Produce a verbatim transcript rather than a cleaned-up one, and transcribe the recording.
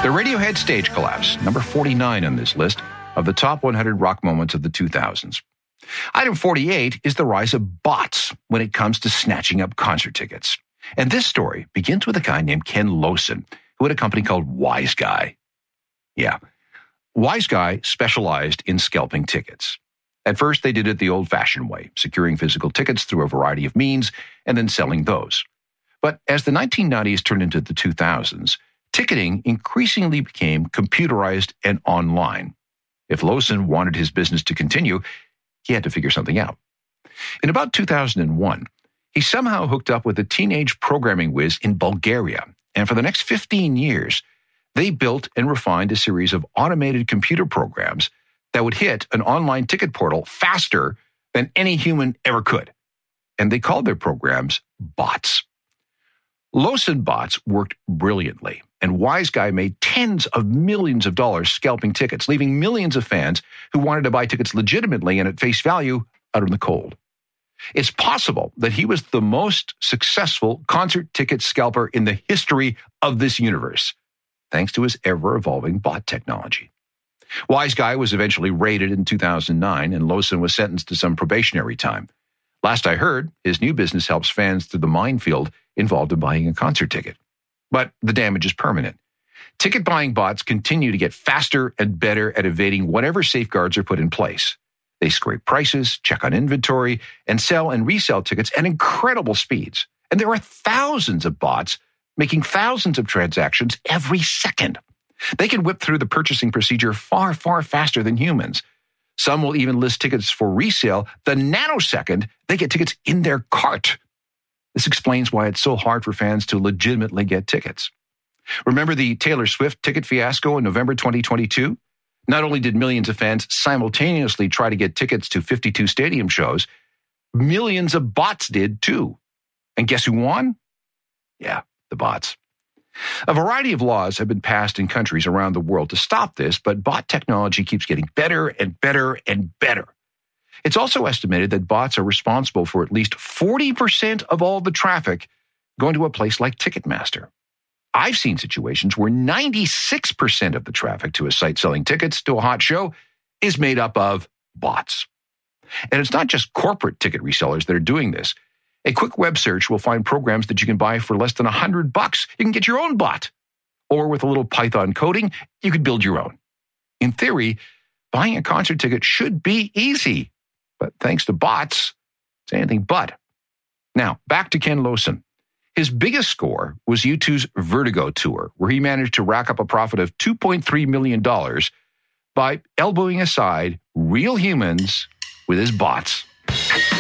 The Radiohead stage collapse, number forty-nine on this list of the top one hundred rock moments of the two thousands. Item forty-eight is the rise of bots when it comes to snatching up concert tickets. And this story begins with a guy named Ken Lawson, who had a company called Wise Guy. Yeah, Wise Guy specialized in scalping tickets. At first, they did it the old-fashioned way, securing physical tickets through a variety of means and then selling those. But as the nineteen nineties turned into the two thousands, ticketing increasingly became computerized and online. If Lawson wanted his business to continue, he had to figure something out. In about two thousand one, he somehow hooked up with a teenage programming whiz in Bulgaria, and for the next fifteen years, they built and refined a series of automated computer programs that would hit an online ticket portal faster than any human ever could. And they called their programs bots. Lawson bots worked brilliantly, and Wise Guy made tens of millions of dollars scalping tickets, leaving millions of fans who wanted to buy tickets legitimately and at face value out in the cold. It's possible that he was the most successful concert ticket scalper in the history of this universe, thanks to his ever-evolving bot technology. Wise Guy was eventually raided in two thousand nine, and Lawson was sentenced to some probationary time. Last I heard, his new business helps fans through the minefield involved in buying a concert ticket. But the damage is permanent. Ticket buying bots continue to get faster and better at evading whatever safeguards are put in place. They scrape prices, check on inventory, and sell and resell tickets at incredible speeds. And there are thousands of bots making thousands of transactions every second. They can whip through the purchasing procedure far, far faster than humans. Some will even list tickets for resale the nanosecond they get tickets in their cart. This explains why it's so hard for fans to legitimately get tickets. Remember the Taylor Swift ticket fiasco in November twenty twenty-two? Not only did millions of fans simultaneously try to get tickets to fifty-two stadium shows, millions of bots did too. And guess who won? Yeah, the bots. A variety of laws have been passed in countries around the world to stop this, but bot technology keeps getting better and better and better. It's also estimated that bots are responsible for at least forty percent of all the traffic going to a place like Ticketmaster. I've seen situations where ninety-six percent of the traffic to a site selling tickets to a hot show is made up of bots. And it's not just corporate ticket resellers that are doing this. A quick web search will find programs that you can buy for less than one hundred bucks. You can get your own bot. Or with a little Python coding, you could build your own. In theory, buying a concert ticket should be easy. But thanks to bots, it's anything but. Now, back to Ken Lawson. His biggest score was U two's Vertigo tour, where he managed to rack up a profit of two point three million dollars by elbowing aside real humans with his bots.